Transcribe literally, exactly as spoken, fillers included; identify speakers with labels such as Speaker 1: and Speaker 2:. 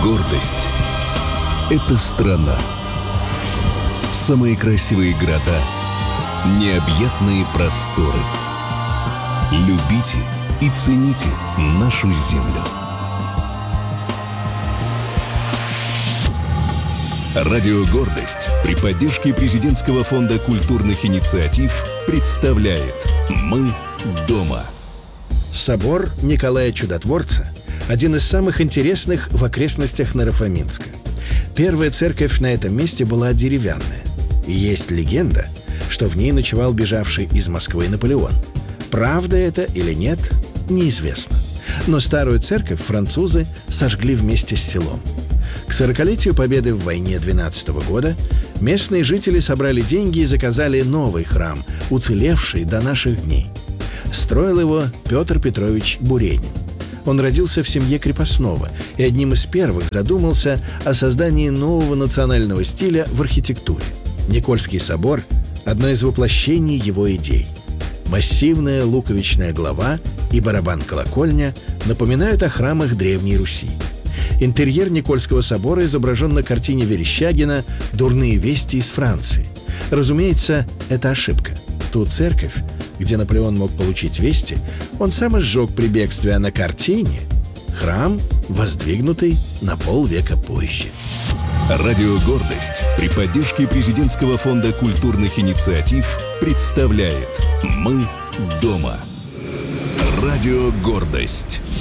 Speaker 1: Гордость — это страна. Самые красивые города, необъятные просторы. Любите и цените нашу землю. Радио «Гордость» при поддержке Президентского фонда культурных инициатив представляет «Мы дома».
Speaker 2: Собор Николая Чудотворца – один из самых интересных в окрестностях Наро-Фоминска. Первая церковь на этом месте была деревянная. И есть легенда, что в ней ночевал бежавший из Москвы Наполеон. Правда это или нет, неизвестно. Но старую церковь французы сожгли вместе с селом. К сорокалетию победы в войне двенадцатого года местные жители собрали деньги и заказали новый храм, уцелевший до наших дней. Строил его Петр Петрович Буренин. Он родился в семье крепостного и одним из первых задумался о создании нового национального стиля в архитектуре. Никольский собор – одно из воплощений его идей. Массивная луковичная глава и барабан-колокольня напоминают о храмах Древней Руси. Интерьер Никольского собора изображен на картине Верещагина «Дурные вести из Франции». Разумеется, это ошибка. Ту церковь, где Наполеон мог получить вести, он сам сжег при бегстве, а на картине – храм, воздвигнутый на полвека позже.
Speaker 1: Радио «Гордость» при поддержке Президентского фонда культурных инициатив представляет «Мы дома». Радио «Гордость».